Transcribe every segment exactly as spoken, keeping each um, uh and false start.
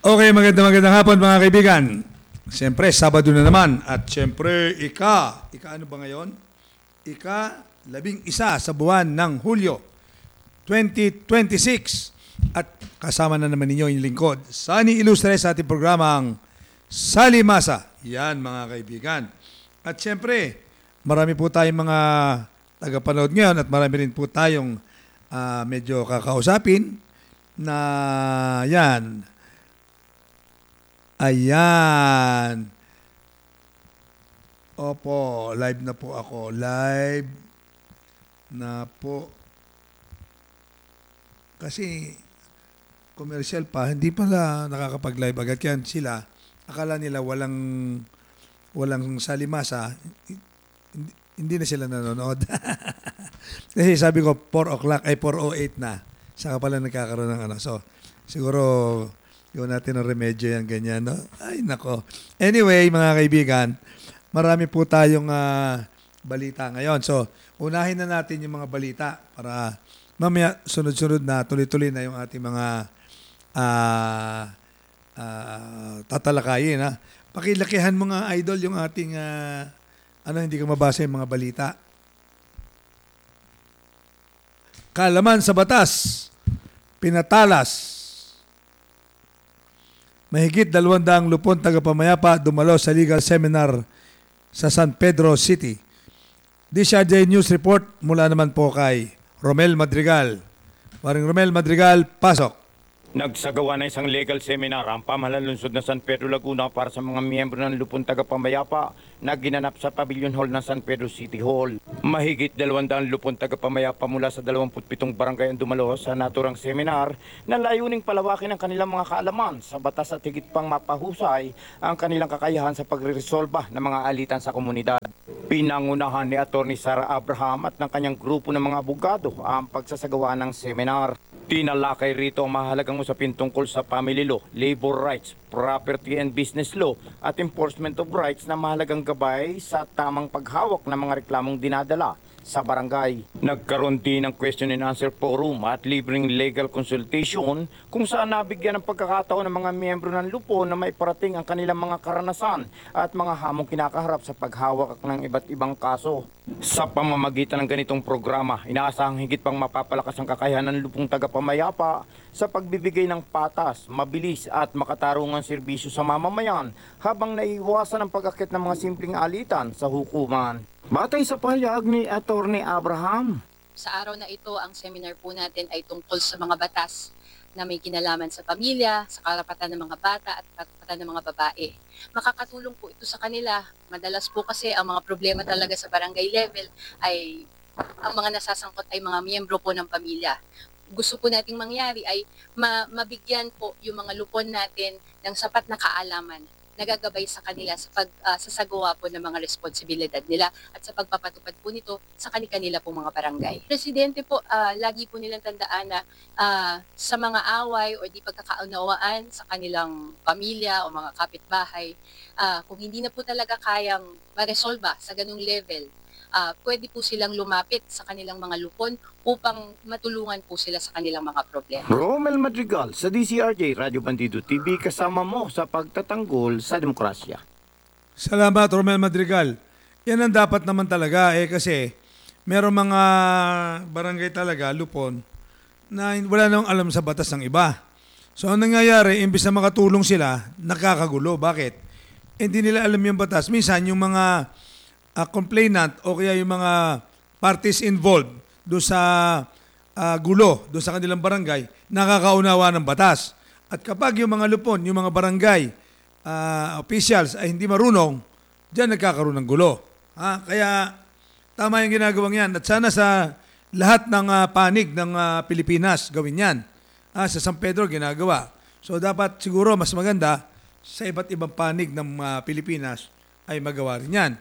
Okay, magandang magandang hapon mga kaibigan. Siyempre, Sabado na naman. At siyempre, ika, ika ano ba ngayon? Ika, labing isa sa buwan ng Hulyo, twenty twenty-six. At kasama na naman ninyo yung lingkod, Sunny Ilustre sa ating programang Salimasa. Yan mga kaibigan. At siyempre, marami po tayong mga tagapanood ngayon at marami rin po tayong uh, medyo kakausapin na yan. Ayan. Opo, live na po ako. Live na po. Kasi commercial pa, hindi pala nakakapag-live agad yan sila. Akala nila walang walang salimasa. Hindi, hindi na sila nanonood. Kasi sabi ko four o'clock ay four oh eight na. Saka pala nagkakaroon ng ano. So, siguro yun natin ang remedyo yan, ganyan, no? Ay, nako. Anyway, mga kaibigan, marami po tayong uh, balita ngayon. So, unahin na natin yung mga balita para mamaya sunod-sunod na, tuloy-tuloy na yung ating mga uh, uh, tatalakayin, ha? Pakilakihan mga idol yung ating, uh, ano, hindi ko mabasa yung mga balita. Kaalaman sa batas, pinatalas. Mahigit dalawang daang lupon tagapamayapa dumalo sa legal seminar sa San Pedro City. D C R J News Report mula naman po kay Romel Madrigal. Maring Romel Madrigal, pasok. Nagsagawa na isang legal seminar ang pamahalaan lungsod ng San Pedro, Laguna para sa mga miyembro ng lupon tagapamayapa na ginanap sa Pavilion Hall ng San Pedro City Hall. Mahigit dalawang daang lupon tagapamayapa mula sa dalawamput pitong barangay ang dumalo sa naturang seminar na layuning palawakin ang kanilang mga kaalaman sa batas at higit pang mapahusay ang kanilang kakayahan sa pagreresolba ng mga alitan sa komunidad. Pinangunahan ni Atty. Sara Abraham at ng kanyang grupo ng mga abogado ang pagsasagawa ng seminar. Tinalakay rito ang mahalagang usapin tungkol sa family law, labor rights, property and business law at enforcement of rights na mahalagang gabay sa tamang paghawak ng mga reklamong dinadala sa barangay. Nagkaroon din ng question and answer forum at libreng legal consultation kung saan nabigyan ng pagkakataon ng mga miyembro ng lupon na may parating ang kanilang mga karanasan at mga hamong kinakaharap sa paghawak ng iba't ibang kaso. Sa pamamagitan ng ganitong programa, inaasahang higit pang mapapalakas ang kakayahan ng lupong tagapamayapa sa pagbibigay ng patas, mabilis at makatarungang serbisyo sa mamamayan habang naiiwasan ang pag-akit ng mga simpleng alitan sa hukuman. Batay sa pahayag ni Atty. Abraham. Sa araw na ito, ang seminar po natin ay tungkol sa mga batas na may kinalaman sa pamilya, sa karapatan ng mga bata at karapatan ng mga babae. Makakatulong po ito sa kanila. Madalas po kasi ang mga problema talaga sa barangay level ay ang mga nasasangkot ay mga miyembro po ng pamilya. Gusto po nating mangyari ay ma- mabigyan po yung mga lupon natin ng sapat na kaalaman, nagagabay sa kanila sa pag uh, sasagawa po ng mga responsibilidad nila at sa pagpapatupad po nito sa kanila po mga barangay. Presidente po, uh, lagi po nilang tandaan na uh, sa mga away o di pagkakaunawaan sa kanilang pamilya o mga kapitbahay, uh, kung hindi na po talaga kayang maresolba sa ganung level, Uh, pwede po silang lumapit sa kanilang mga lupon upang matulungan po sila sa kanilang mga problema. Romel Madrigal sa D C R J Radio Bandido T V, kasama mo sa pagtatanggol sa demokrasya. Salamat, Romel Madrigal. Yan ang dapat naman talaga eh kasi merong mga barangay talaga, lupon, na wala nang alam sa batas ng iba. So ang nangyayari, imbis na makatulong sila, nakakagulo. Bakit? Hindi nila alam yung batas. Minsan yung mga Uh, complainant o kaya yung mga parties involved do sa uh, gulo, do sa kanilang barangay, nakakaunawa ng batas. At kapag yung mga lupon, yung mga barangay uh, officials ay hindi marunong, diyan nagkakaroon ng gulo. Ha? Kaya tama yung ginagawang yan. At sana sa lahat ng uh, panig ng uh, Pilipinas gawin yan. Ha? Sa San Pedro ginagawa. So dapat siguro mas maganda sa iba't ibang panig ng uh, Pilipinas ay magawa rin yan.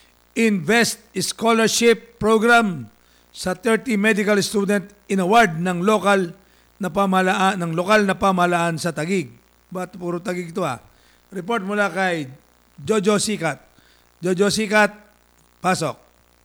Invest Scholarship Program sa thirty medical student in award ng local na pamahalaan ng lokal na pamahalaan sa Taguig. Ba't puro Taguig ito ah? Report mula kay Jojo Sikat. Jojo Sikat, pasok.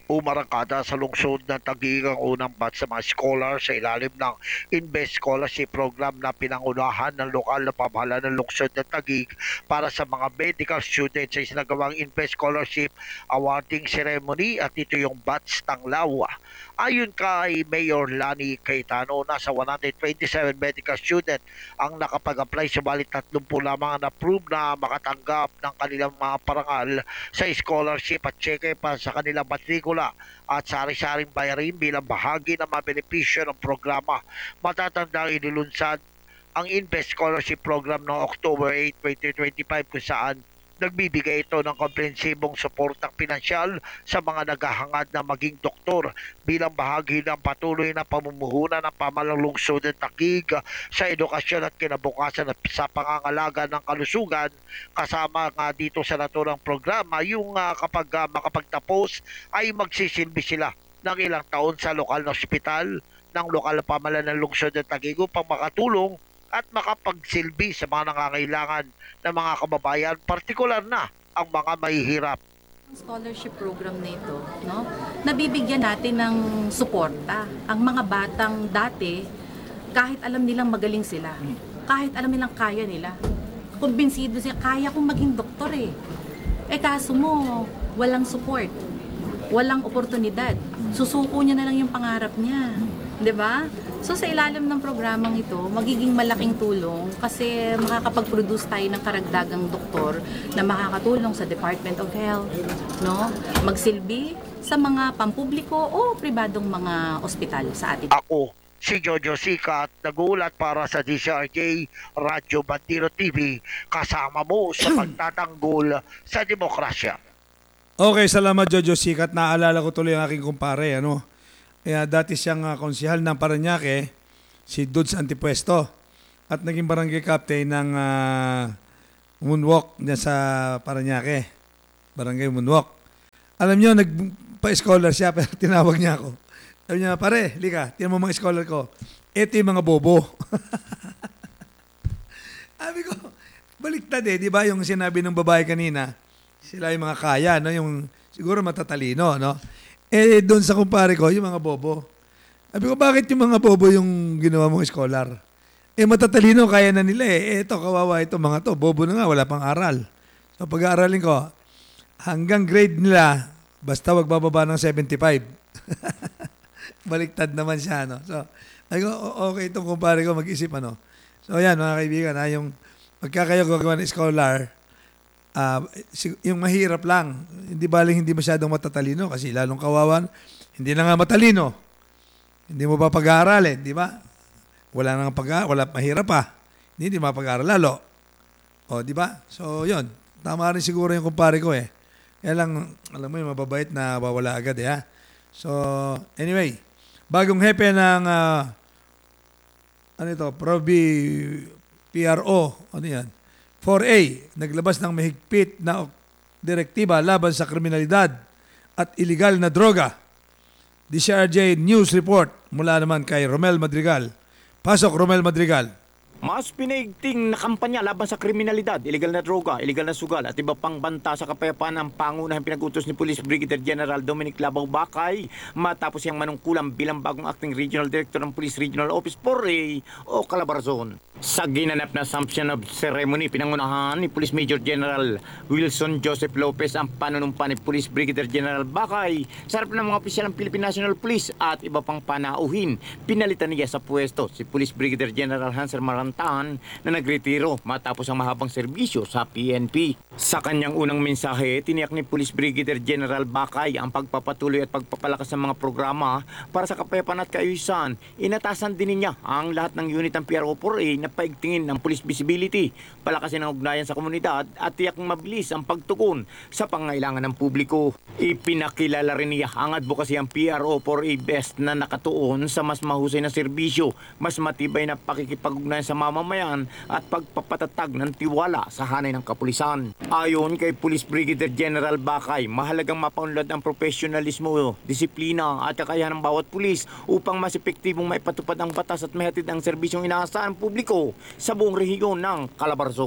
Umarangkada sa lungsod ng Taguig ang unang batch sa mga scholar sa ilalim ng Invest Scholarship Program na pinangunahan ng lokal na pamahalaan ng lungsod ng Taguig para sa mga medical students sa isinagawang Invest Scholarship Awarding Ceremony at ito yung batch Tanglaw. Ayon kay Mayor Lani Cayetano, nasa one hundred twenty-seven medical student ang nakapag-apply, subalit thirty lamang ang na-approve na makatanggap ng kanilang mga parangal sa scholarship at cheque para sa kanilang matrikula at sari-saring bayarin bilang bahagi ng mga benepisyo ng programa. Matatandang inilunsad ang Invest Scholarship Program noong October eighth, twenty twenty-five kung saan nagbibigay ito ng komprehensibong suportang pinansyal sa mga naghahangad na maging doktor bilang bahagi ng patuloy na pamumuhunan ng pamahalang lungsod ng Taguig sa edukasyon at kinabukasan at sa pangangalaga ng kalusugan. Kasama nga dito sa naturang programa yung uh, kapag uh, makapagtapos ay magsisilbi sila ng ilang taon sa lokal na ospital ng lokal na pamahalaan ng lungsod ng Taguig upang makatulong at makapagsilbi sa mga nangangailangan ng mga kababayan, partikular na ang mga mahihirap. Ang scholarship program na ito, no? Nabibigyan natin ng suporta ang mga batang dati, kahit alam nilang magaling sila, kahit alam nilang kaya nila, kumbinsido siya, kaya kong maging doktor eh. Eh kaso mo, walang support, walang oportunidad, susuko niya na lang yung pangarap niya. 'Di ba? So sa ilalim ng programang ito, magiging malaking tulong kasi makakapag-produce tayo ng karagdagang doktor na makakatulong sa Department of Health, no? Magsilbi sa mga pampubliko o pribadong mga ospital sa atin. Ako, si Jojo Sikat, nagulat para sa D C R J Radyo Bandiro T V, kasama mo sa pagtatanggol sa demokrasya. Okay, salamat Jojo Sikat. Naalala ko tuloy ang aking kumpare, ano? Kaya dati siyang uh, konsihal ng Parañaque, si Dudes Antipuesto, at naging barangay captain ng uh, Moonwalk niya sa Parañaque, barangay Moonwalk. Alam niyo, nagpa-scholar siya, pero tinawag niya ako. Sabi niya, pare, lika, tiyan mo mga scholar ko. Ito yung mga bobo. Sabi ko, baliktad eh, di ba yung sinabi ng babae kanina, sila yung mga kaya, no? Yung siguro matatalino, no? Eh, doon sa kumpare ko, yung mga bobo. Sabi ko, bakit yung mga bobo yung ginawa mong scholar? Eh, matatalino, kaya na nila eh. Eh, ito, kawawa ito, mga to. Bobo na nga, wala pang aral. So, pag-aaralin ko, hanggang grade nila, basta wag bababa ng seventy-five. Baliktad naman siya, no? So, ay ko, okay itong kumpare ko, mag-isip, ano? So, yan, mga kaibigan, ha, yung magkakayo gagawa ng scholar, Uh, yung mahirap lang, hindi baling hindi masyadong matatalino kasi lalong kawawan, hindi na nga matalino. Hindi mo pa pag-aaralin, di ba? Wala nang pag wala mahirap pa. Hindi, hindi mapag-aaral lalo. O, di ba? So, yun. Tama rin siguro yung kumpare ko eh. Kaya lang, alam mo yung mababait na wawala agad eh, ha? So, anyway, bagong hepe ng uh, ano ito, Probi P R O, ano yan? four A, naglabas ng mahigpit na direktiba laban sa kriminalidad at iligal na droga. D C R J News Report mula naman kay Romel Madrigal. Pasok, Romel Madrigal. Mas pinaigting na kampanya laban sa kriminalidad, iligal na droga, iligal na sugal at iba pang banta sa kapayapaan ng pangunahing pinag-utos ni Police Brigadier General Dominic Labaw Bakay matapos siyang manungkulan bilang bagong acting Regional Director ng Police Regional Office four A o Calabarzon. Sa ginanap na Assumption of Ceremony, pinangunahan ni Police Major General Wilson Joseph Lopez ang panunumpa ni Police Brigadier General Bakay sa harap ng mga opisyal ng Philippine National Police at iba pang panauhin. Pinalitan niya sa pwesto si Police Brigadier General Hanser Maran na nagretiro matapos ang mahabang serbisyo sa P N P. Sa kanyang unang mensahe, tiniyak ni Police Brigadier General Bakay ang pagpapatuloy at pagpapalakas ng mga programa para sa kapayapaan at kaayusan. Inatasan din niya ang lahat ng unit ng P R O four A na paigtingin ng police visibility, palakasin ang ugnayan sa komunidad at tiyak mabilis ang pagtugon sa pangailangan ng publiko. Ipinakilala rin niya ang advocacy ang P R O four A best na nakatuon sa mas mahusay na serbisyo, mas matibay na pakikipag-ugnayan sa mamamayan at pagpapatatag ng tiwala sa hanay ng kapulisan. Ayon kay Police Brigadier General Bakay, mahalagang mapaunlad ang profesionalismo, disiplina at kakayahan ng bawat pulis upang mas epektibong maipatupad ang batas at mahatid ang serbisyong inaasahan ng publiko sa buong rehiyon ng Calabarzon.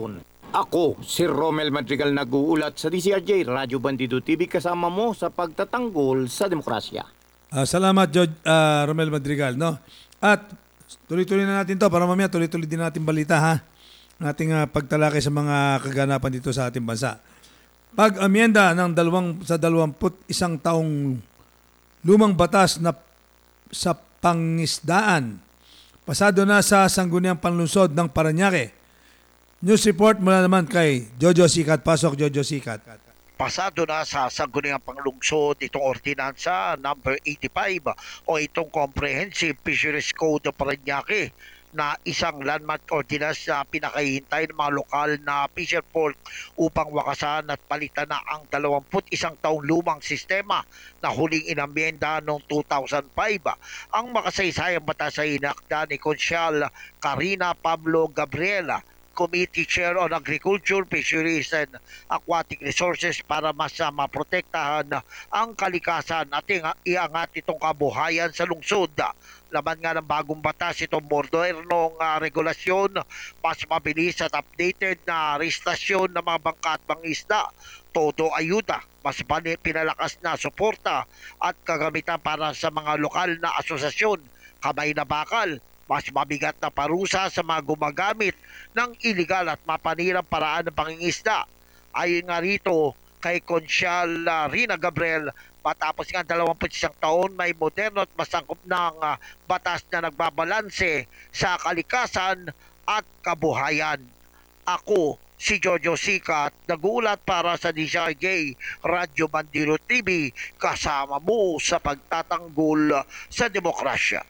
Ako, si Romel Madrigal nag-uulat sa D C R J, Radyo Bandido T V, kasama mo sa pagtatanggol sa demokrasya. Ah, salamat, George, ah, Romel Madrigal. No? At tuloy-tuloy na natin to para mamaya tuloy-tuloy din natin balita, ha? Ang ating ah, pagtalakay sa mga kaganapan dito sa ating bansa. Pag-amyenda ng dalawang, sa dalawamput isang taong lumang batas na sa pangisdaan, pasado na sa sangguniang panlunsod ng Parañaque. News report mula naman kay Jojo Sikat. Pasok, Jojo Sikat. Pasado na sa sangguniang panglungsod itong ordinansa number eighty-five o itong Comprehensive Fisheries Code of Parañaque na isang landmark ordinance na pinakahihintay ng mga lokal na fisher folk upang wakasan at palitan na ang dalawamput isang taong lumang sistema na huling inamyenda noong two thousand five. Ang makasaysayang batas ay inakda ni Consyal Karina Pablo Gabriela, Committee Chair on Agriculture, Fisheries and Aquatic Resources, para mas uh, maprotektahan ang kalikasan at iangat itong kabuhayan sa lungsod. Laman nga ng bagong batas itong modernong uh, regulasyon, mas mabilis at updated na restasyon ng mga bangka at pangisda, todo ayuda, mas pinalakas na suporta at kagamitan para sa mga lokal na asosasyon, kamay na bakal, mas mabigat na parusa sa mga gumagamit ng iligal at mapanirang paraan ng pangingisda. Ayon nga rito kay Consyal uh, Rina Gabriel, matapos nga dalawamput isang taon, may moderno at masangkop ng uh, batas na nagbabalanse sa kalikasan at kabuhayan. Ako, si Jojo Sikat, nag-uulat para sa D C R J, Radyo Bandido T V, kasama mo sa pagtatanggol sa demokrasya.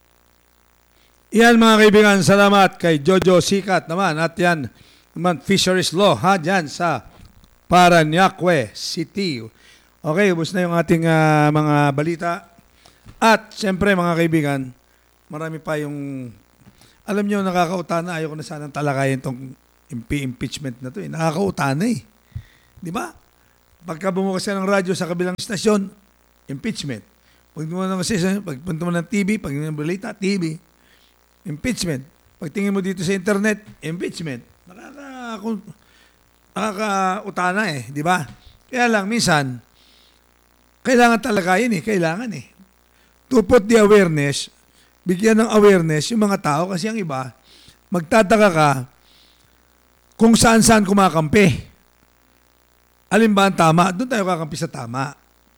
Yan mga kaibigan, salamat kay Jojo Sikat naman. At yan naman, Fisheries Law, ha, dyan sa Parañaque City. Okay, ubos na yung ating ah, mga balita. At siyempre mga kaibigan, marami pa yung, alam nyo, nakakautana. Ayoko na sanang talakayin itong impeachment na to. Eh. Nakakautana eh. Di ba? Pagka bumukas ka ng radyo sa kabilang istasyon, impeachment. Pag mo ng station, pagpunta mo ng T V, pag ng balita, T V, impeachment. Pagtingin mo dito sa internet, impeachment. Nakaka, nakakautana eh, di ba? Kaya lang, minsan, kailangan talaga yun eh, kailangan eh. To put the awareness, bigyan ng awareness yung mga tao kasi ang iba, magtataka ka kung saan-saan kumakampi. Alin ba ang tama? Doon tayo kakampi sa tama.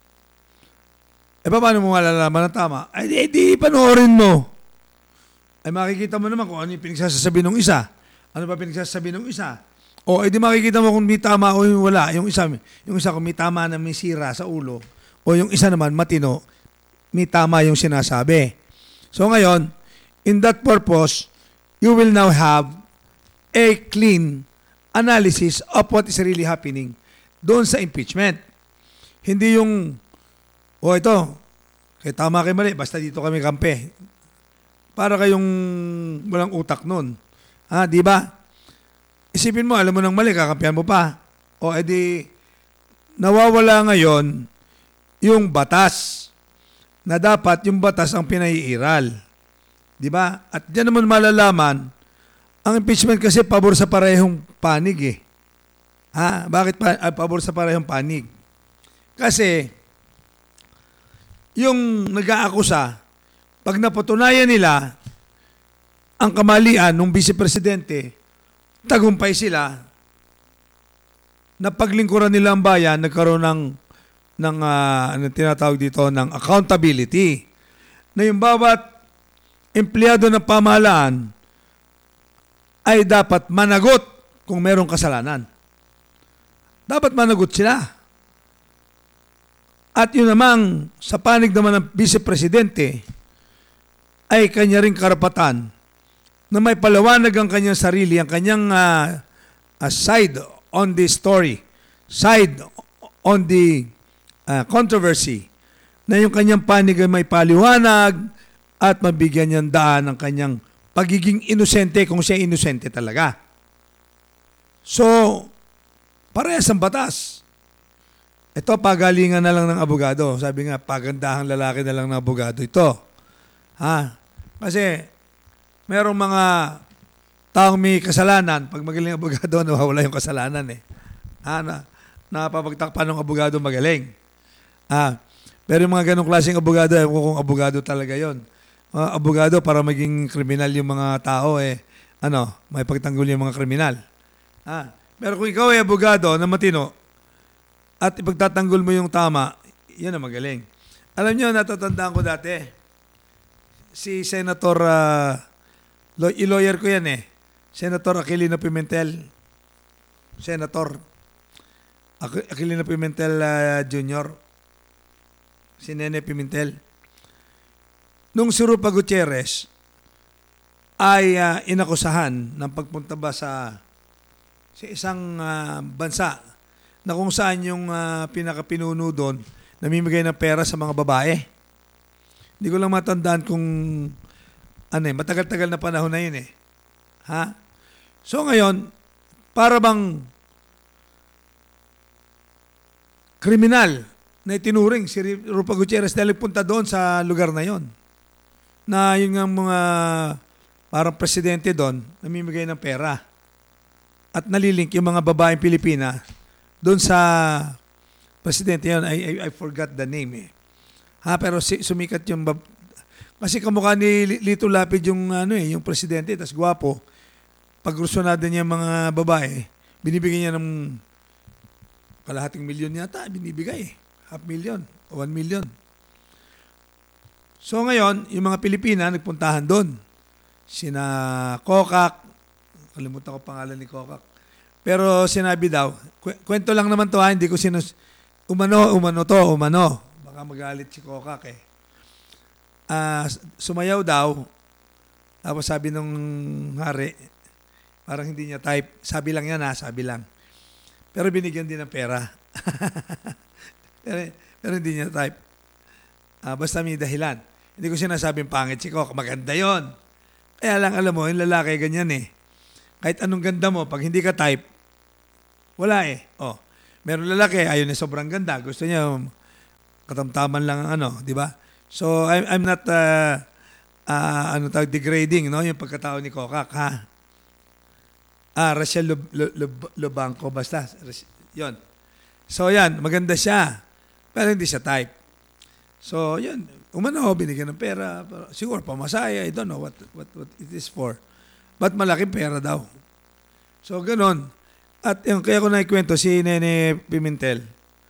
E paano mo malalaman ang tama? Ay, di, di panoorin mo. Ay makikita mo naman kung ano yung pinagsasabi ng isa. Ano ba pinagsasabi ng isa? O edi makikita mo kung may tama o yung wala. Yung isa, yung isa kung may tama na may sira sa ulo. O yung isa naman matino, may tama yung sinasabi. So ngayon, in that purpose, you will now have a clean analysis of what is really happening doon sa impeachment. Hindi yung, o ito, kay tama kay mali, basta dito kami kampe. Para kayong walang utak nun. Ha, di ba? Isipin mo, alam mo nang mali, kakampihan mo pa. O edi, nawawala ngayon yung batas na dapat yung batas ang pinaiiral. Di ba? At diyan naman malalaman, ang impeachment kasi pabor sa parehong panig eh. Ha? Bakit pa, ah, pabor sa parehong panig? Kasi, yung nag-aakusa, pag napatunayan nila ang kamalian ng vice-presidente, tagumpay sila, na paglingkuran nila ang bayan, nagkaroon ng, ng uh, ano tinatawag dito, ng accountability. Na yung bawat empleyado ng pamahalaan ay dapat managot kung merong kasalanan. Dapat managot sila. At yun namang, sa panig naman ng vice-presidente, ay kanya ring karapatan na may palawanag ang kanyang sarili, ang kanyang uh, uh, side on the story, side on the uh, controversy, na yung kanyang panig ay may paliwanag at mabigyan niyang daan ang kanyang pagiging inosente kung siya inosente talaga. So, parehas ang batas. Ito, pagalingan na lang ng abogado. Sabi nga, pagandahang lalaki na lang ng abogado ito. Ha? Kasi, merong mga taong may kasalanan, pag magaling ang abogado, nawawala yung kasalanan eh. Ah, na, napapagtakpan ng abogado magaling. Ah, pero yung mga ganong klaseng abogado, ewan ko kung abogado talaga yon. Mga abogado para maging kriminal yung mga tao eh, ano, may pagtanggol yung mga kriminal. Ah, pero kung ikaw ay abogado na matino at ipagtatanggol mo yung tama, yan ang magaling. Alam niyo, natatandaan ko dati, si Senator, uh, i-lawyer ko yan eh, Senator Aquilino Pimentel, Senator Aqu- Aquilino Pimentel uh, Junior, si Nene Pimentel. Nung si Rupa Gutierrez ay uh, inakusahan ng pagpunta ba sa, sa isang uh, bansa na kung saan yung uh, pinakapinuno doon namimigay ng pera sa mga babae. Hindi ko lang matandaan kung ano eh, matagal-tagal na panahon na yun eh. Ha? So ngayon, para bang kriminal na itinuring si Rupa Gutierrez dahil punta doon sa lugar na yon. Na yung nga mga parang presidente doon, namimigay ng pera. At nalilink yung mga babaeng Pilipina doon sa presidente yon. I, I, I forgot the name eh. Ha, pero si, sumikat yung bab- kasi kamukha ni Lito Lapid yung ano eh, yung presidente, tas gwapo. Pag gusto natin niya mga babae, binibigyan niya ng kalahating milyon yata, binibigay eh. Half million, one million. So ngayon, yung mga Pilipina nagpuntahan doon. Sina Kokak, kalimutan ko pangalan ni Kokak. Pero sinabi daw, kwe- kwento lang naman to ha, hindi ko sinus... Umano, umano to, umano. Baka magalit si Kokak eh. Uh, sumayaw daw, tapos sabi nung hari, parang hindi niya type, sabi lang yan ha, sabi lang. Pero binigyan din ng pera. pero, pero hindi niya type. Uh, basta may dahilan. Hindi ko sinasabing pangit si Kokak, maganda yon. Kaya lang alam mo, yung lalaki ganyan eh. Kahit anong ganda mo, pag hindi ka type, wala eh. Oh, meron lalaki, ayaw niya sobrang ganda. Gusto niya um, katamtaman lang ang ano, di ba? So, I'm, I'm not, uh, uh, ano tawag, degrading, no? Yung pagkatao ni Kokak, ha? Ah, Rachel Lub- Lub- Lubanco, basta. Yon. So, yan, maganda siya. Pero hindi siya type. So, yun. Umano, binigyan ng pera. Pero, siguro, pamasaya. I don't know what, what, what it is for. But malaking pera daw. So, ganon. At yung, kaya ko naikwento si Nene Pimentel,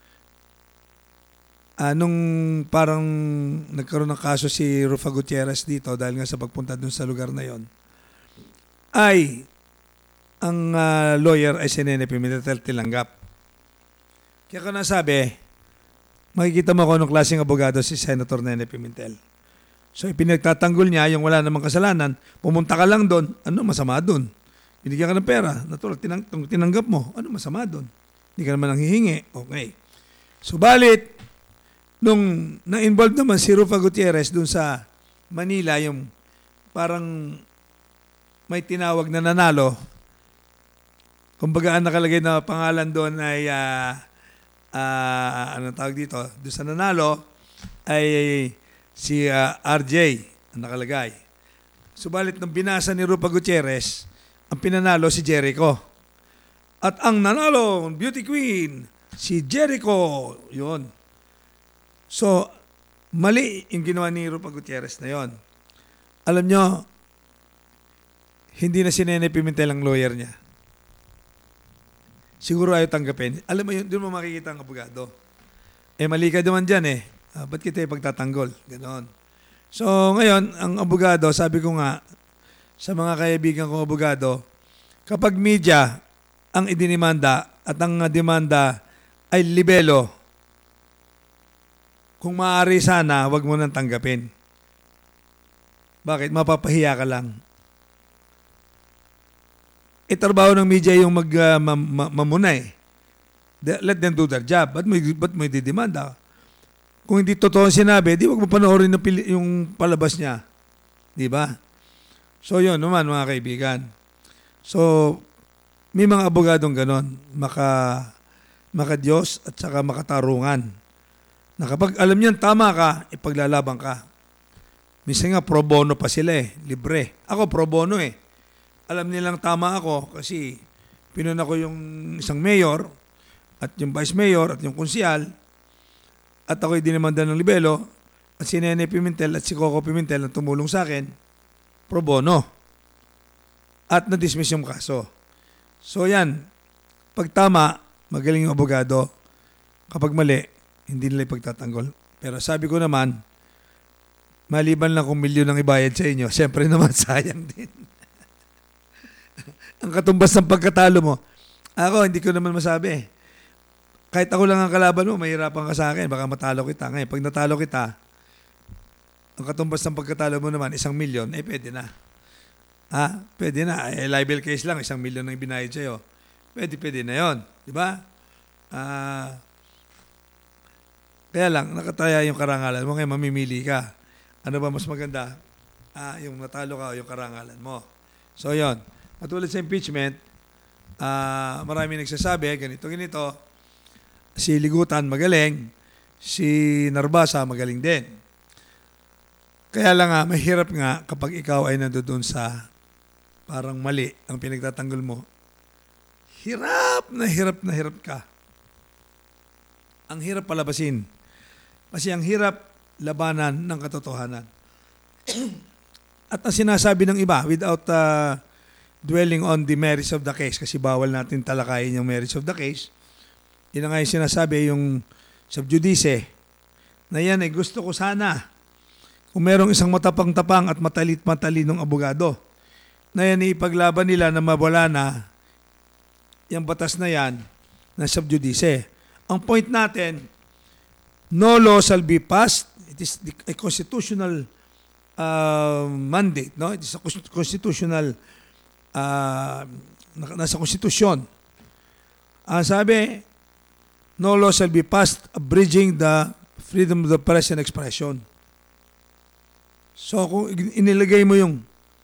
uh, nung parang nagkaroon ng kaso si Rufa Gutierrez dito dahil nga sa pagpunta dun sa lugar na yon, ay ang uh, lawyer ay si Nene Pimentel tilanggap. Kaya ko nasabi, makikita mo kung anong klaseng abogado si Senator Nene Pimentel. So ipinagtatanggol niya yung wala namang kasalanan, pumunta ka lang doon, ano masama doon? Binigyan ka ng pera, natural, tinang, tinanggap mo, ano masama doon? Hindi ka naman nanghihingi, okay. Subalit, nung na-involve naman si Rufa Gutierrez doon sa Manila, yung parang may tinawag na nanalo, kumbaga ang nakalagay na pangalan doon ay, uh, uh, anong tawag dito, doon sa nanalo, ay si uh, R J ang nakalagay. Subalit nung binasa ni Rupa Gutierrez, ang pinanalo si Jericho. At ang nanalo, beauty queen, si Jericho. Yun. So, mali yung ginawa ni Rupa Gutierrez na yon. Alam nyo, hindi na si Nene Pimentel ang lawyer niya. Siguro ayaw tanggapin. Alam mo yun, doon mo makikita ang abogado. Eh, mali ka naman dyan eh. Ah, ba't kita ipagtatanggol? Ganon. So, ngayon, ang abogado, sabi ko nga, sa mga kaibigan kong abogado, kapag media ang idinimanda at ang demanda ay libelo, kung maaari sana, wag mo nang tanggapin. Bakit? Mapapahiya ka lang. E trabaho ng media yung mag, uh, mam, mam, mamunay. Let them do their job. Ba't mo, ba't mo ididimanda? Kung hindi totoo ang sinabi, di wag mo panoorin yung, pili, yung palabas niya. Di ba? So yun naman mga kaibigan. So may mga abogadong ganon, maka, maka Diyos at saka makatarungan. Na kapag alam niyan tama ka, ipaglalaban ka. Minsan nga pro bono pa sila eh, libre. Ako pro bono eh. alam nilang tama ako kasi pinuna ko yung isang mayor at yung vice mayor at yung konsyal at ako'y dinimanda ng libelo at si Nene Pimentel at si Coco Pimentel ang tumulong sa akin pro bono at na-dismiss yung kaso. So yan, pag tama, magaling yung abogado. Kapag mali, hindi nila ipagtatanggol. Pero sabi ko naman, maliban lang kung milyon ang ibayad sa inyo, siyempre naman sayang din. Ang katumbas ng pagkatalo mo, ako hindi ko naman masabi. Kahit ako lang ang kalaban mo, mahirapan ka sa akin, baka matalo kita. Ngayon, pag natalo kita, ang katumbas ng pagkatalo mo naman, isang milyon, eh pwede na. Ha? Pwede na. Eh, libel case lang, isang milyon ang binayad sa'yo. Pwede, pwede na yon, di ba? Ah, kaya lang, nakataya yung karangalan mo, ngayon mamimili ka. Ano ba mas maganda? Ah, yung natalo ka o yung karangalan mo. So, yon. Matulad sa impeachment, ah, marami nagsasabi, ganito, ganito, si Ligutan magaling, si Narbasa magaling din. Kaya lang nga, mahirap nga kapag ikaw ay nandoon sa parang mali ang pinagtatanggol mo. Hirap na hirap na hirap ka. Ang hirap palabasin. Kasi ang hirap labanan ng katotohanan. At ang sinasabi ng iba, without uh, dwelling on the merits of the case, kasi bawal natin talakayin yung merits of the case, yun nga yung sinasabi, yung subjudice, na yan ay gusto ko sana kung merong isang matapang-tapang at matalit-matalinong abogado na yan ipaglaban nila na mawala na yung batas na yan na subjudice. Ang point natin, no law shall be passed. It is a constitutional uh, mandate. No? It is a constitutional, uh, nasa konstitusyon. Ang sabi, no law shall be passed abridging the freedom of the press and expression. So kung inilagay mo yung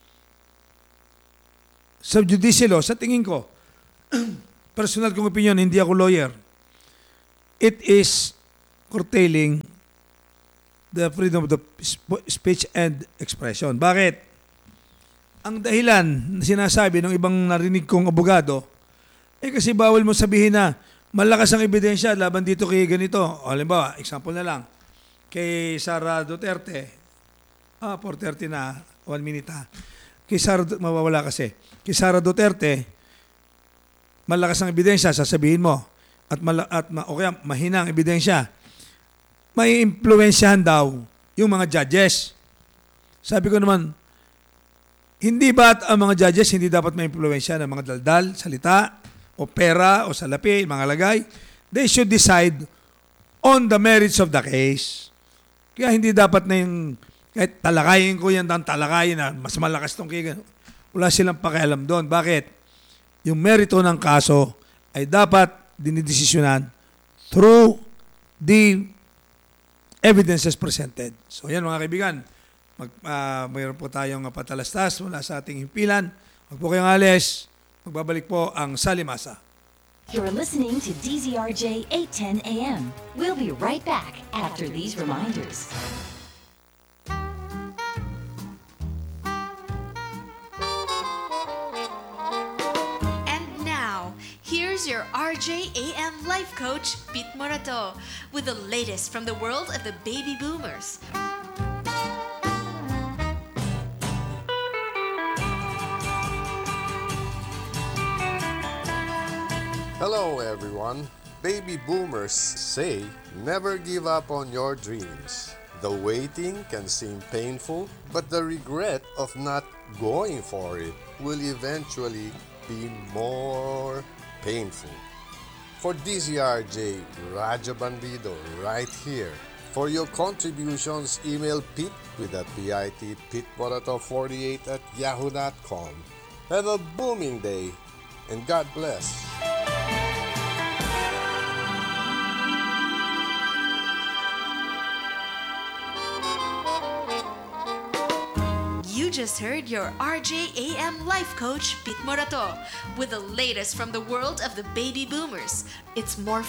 subjudice law, sa tingin ko, personal kong opinion, hindi ako lawyer, it is curtailing the freedom of the speech and expression. Bakit? Ang dahilan na sinasabi ng ibang narinig kong abogado, eh kasi bawal mo sabihin na malakas ang ebidensya laban dito kay ganito. O, halimbawa, example na lang, kay Sara Duterte, ah, four thirty na, one minute ha. Kay Sara, mawawala kasi. Kay Sara Duterte, malakas ang ebidensya, sasabihin mo, at, mala, at ma, o kaya mahina ang ebidensya, may impluensyahan daw yung mga judges. Sabi ko naman, hindi ba ang mga judges hindi dapat may impluensya ng mga daldal, salita, o pera, o salapi, mga lagay? They should decide on the merits of the case. Kaya hindi dapat na yung, kahit talakayin ko yan, talakayin na mas malakas tong kaya, wala silang pakialam doon. Bakit? Yung merito ng kaso ay dapat dinidesisyonan through the evidences presented. So yan mga kaibigan, mag, uh, mayroon po tayong patalastas mula sa ating himpilan. Huwag po kayong alis, magbabalik po ang Salimasa. You're listening to D Z R J eight ten A M. We'll be right back after these reminders. Here's your R J A M life coach, Pete Morato, with the latest from the world of the baby boomers. Hello everyone. Baby boomers say never give up on your dreams. The waiting can seem painful, but the regret of not going for it will eventually be more painful. For D Z R J, Raja Bandido, right here. For your contributions, email Pete with a P I T, PeteMorato forty-eight at yahoo dot com. Have a booming day, and God bless. You just heard your R J A M life coach, Pete Morato, with the latest from the world of the baby boomers. It's more